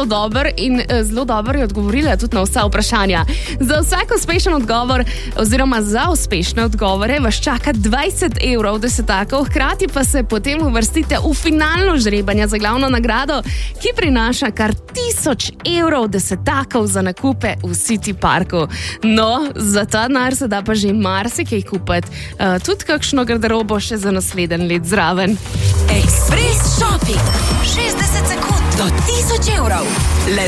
zelo dober in zelo dobro je odgovorila tudi na vsa vprašanja. Za vsak uspešen odgovor oziroma za uspešne odgovore vas čaka 20 evrov desetakov, hkrati pa se potem uvrstite v finalno žrebanje za glavno nagrado, ki prinaša kar 1000 evrov desetakov za nakupe v City Parku. No, za ta denar se da pa že marsikaj kupiti, tudi kakšno garderobo še za naslednji let zraven. Express Shopping. 60 sekund do 1000 evrov.